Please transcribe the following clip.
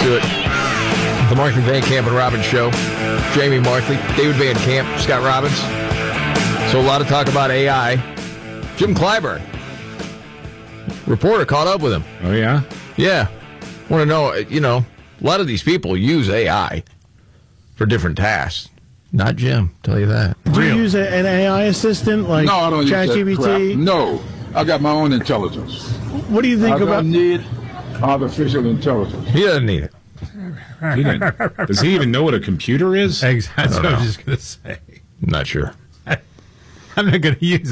to it. The Markley, Van Camp, and Robbins Show. Jamie Markley, David Van Camp, Scott Robbins. So a lot of talk about AI. Jim Clyburn, reporter, caught up with him. Oh, yeah? Yeah. Want to know, a lot of these people use AI for different tasks. Not Jim, tell you that. Do you use an AI assistant like No, I don't use that crap. ChatGPT? No, I got my own intelligence. What do you think I about? don't need artificial intelligence. He doesn't need it. Does he even know what a computer is? Exactly. That's what I was just going to say. I'm not sure. I'm not going to use